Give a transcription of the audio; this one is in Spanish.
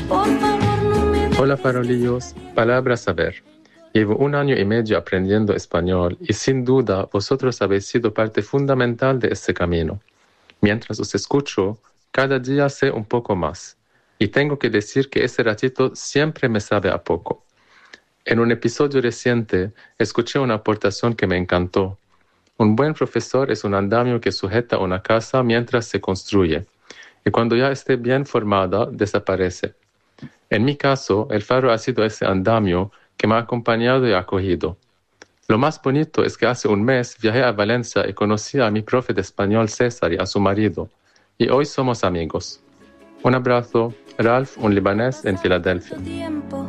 Hola farolillos, palabra saber. Llevo 1 año y medio aprendiendo español y sin duda vosotros habéis sido parte fundamental de este camino. Mientras os escucho, cada día sé un poco más. Y tengo que decir que ese ratito siempre me sabe a poco. En un episodio reciente escuché una aportación que me encantó. Un buen profesor es un andamio que sujeta una casa mientras se construye. Y cuando ya esté bien formada, desaparece. En mi caso, el faro ha sido ese andamio que me ha acompañado y acogido. Lo más bonito es que hace un mes viajé a Valencia y conocí a mi profe de español César y a su marido. Y hoy somos amigos. Un abrazo, Ralph, un libanés en Filadelfia.